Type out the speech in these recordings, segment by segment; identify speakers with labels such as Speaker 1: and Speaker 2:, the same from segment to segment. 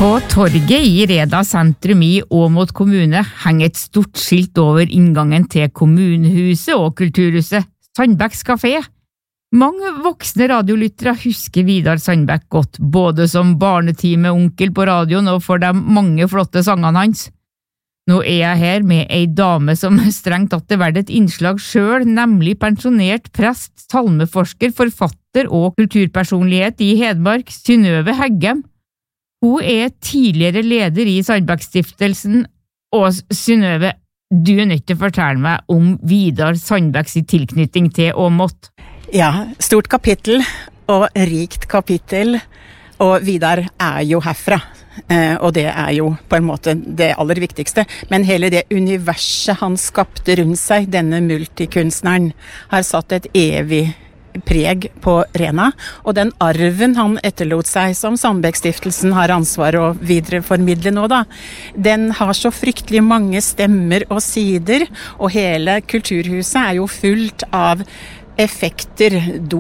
Speaker 1: På torget i Reda sentrum i Åmot kommune henger et stort skilt over inngangen til kommunehuset og kulturhuset, Sandbæks Café. Mange voksne radiolyttere husker Vidar Sandbæk godt, både som barnetime-onkel på radioen og for de mange flotte sangene hans. Nå jeg her med ei dame som strengt tatt det vært et innslag selv, nemlig pensjonert prest, salmeforsker, forfatter og kulturpersonlighet i Hedmark, Synnøve Heggem. Hun tidligere leder i Sandbæk-stiftelsen, og Synnøve, du nødt til å fortelle meg om Vidar Sandbæks tilknytning til Åmot.
Speaker 2: Ja, stort kapittel, og rikt kapittel, og Vidar jo herfra. Og det jo på en måte det aller viktigste, men hele det universet han skapte rundt seg, denne multikunstneren, har satt et evig preg på Rena, og den arven han etterlot seg som Sandbæk-stiftelsen har ansvar å videreformidle nå da, den har så fryktelig mange stemmer og sider, og hele kulturhuset jo fullt av effekter,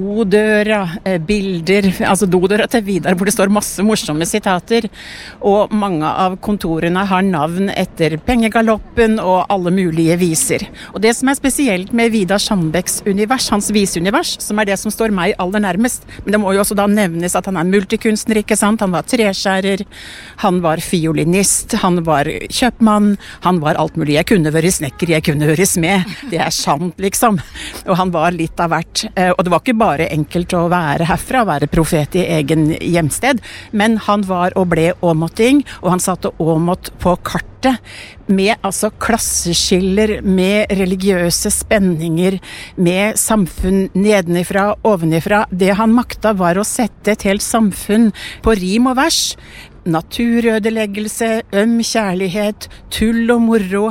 Speaker 2: dodøra, bilder, altså dodøra til Vidar hvor det står masse morsomme sitater, og mange av kontorene har navn etter pengegaloppen og alle mulige viser. Og det som spesielt med Vidar Sandbæks univers, hans viseunivers, som det som står meg aller nærmest, men det må jo også da nevnes at han multikunstner, ikke sant? Han var treskjærer, han var fiolinist, han var kjøpmann, han var alt mulig. Jeg kunne være snekker, jeg kunne være smed. Det sant, liksom. Og han var litt av hvert. Og det var ikke bare enkelt å være herfra, å være profet i egen hjemsted, men han var og ble åmoting, og han satte Åmot på kartet med altså klasseskiller, med religiøse spenninger, med samfunn nedenifra, ovenifra. Det han makta var å sette et helt samfunn på rim og vers. Naturødeleggelse, kjærlighet, tull og moro.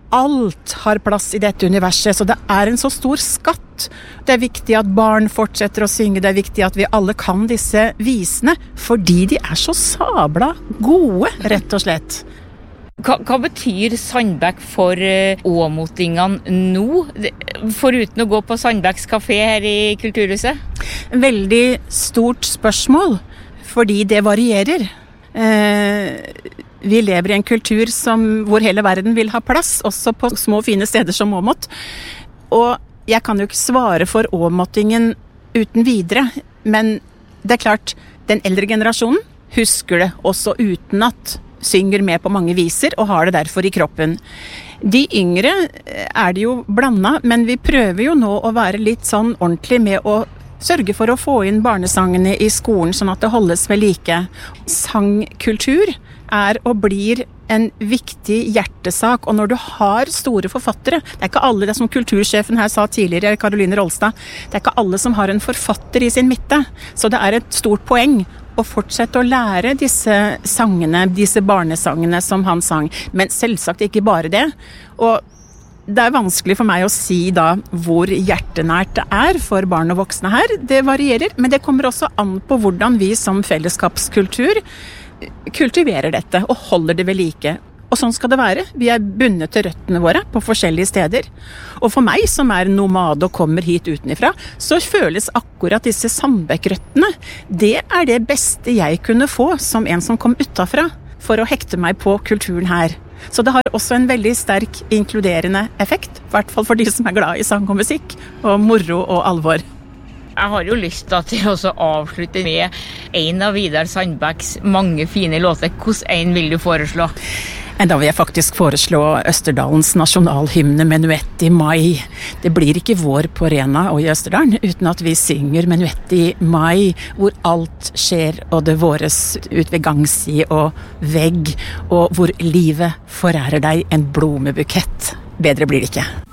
Speaker 2: Alt har plass i dette universet, så det en så stor skatt. Det viktig at barn fortsetter å synge, det viktig at vi alle kan disse visene, fordi de så sabla gode, rett og slett.
Speaker 1: Hva betyr Sandbæk for åmotingene nå, foruten å gå på Sandbæks Café her i Kulturhuset?
Speaker 2: Veldig stort spørsmål, fordi det varierer. Vi lever i en kultur hvor hele verden vil ha plass, også på små fine steder som Åmot. Og jeg kan jo ikke svare for åmotingen uten videre, men det klart, den eldre generasjonen husker det også uten at synger med på mange viser og har det derfor i kroppen. De yngre det jo blandet, men vi prøver jo nå å være litt sånn ordentlig med å sørge for å få inn barnesangene i skolen, sånn at det holdes ved like. Sangkultur og blir en viktig hjertesak, og når du har store forfattere, det ikke alle, det som kultursjefen her sa tidligere, Caroline Rolstad, det ikke alle som har en forfatter i sin midte, så det et stort poeng å fortsette å lære disse sangene, disse barnesangene som han sang, men selvsagt ikke bare det, og det vanskelig for meg å si da hvor hjertenært det for barn og voksne her. Det varierer, men det kommer også an på hvordan vi som fellesskapskultur kultiverer dette og holder det ved like. Og sånn skal det være. Vi bundet til røttene våre på forskjellige steder. Og for meg som nomad og kommer hit utenifra, så føles akkurat disse Sandbæk-røttene. Det det beste jeg kunne få som en som kom utenfra for å hekte meg på kulturen her. Så det har også en veldig sterk inkluderende effekt, I hvert fall for de som glad i sang og musikk, og moro og alvor.
Speaker 1: Jeg har jo lyst til å avslutte med en av Vidar Sandbæks mange fine låter. Hvordan en vil du foreslå?
Speaker 2: Da vil jeg faktisk foreslå Østerdalens nasjonalhymne Menuett i mai. Det blir ikke vår på Rena og i Østerdalen uten at vi synger Menuett i mai, hvor alt skjer og det våres ut ved gangside og vegg, og hvor livet forærer deg en blomebukett. Bedre blir det ikke.